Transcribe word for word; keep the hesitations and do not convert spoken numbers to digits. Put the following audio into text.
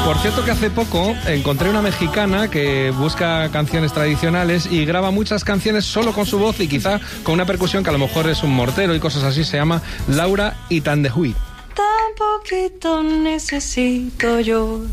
Por cierto que hace poco encontré una mexicana que busca canciones tradicionales y graba muchas canciones solo con su voz y quizá con una percusión que a lo mejor es un mortero y cosas así. Se llama Laura Itandehui. Tan poquito necesito yo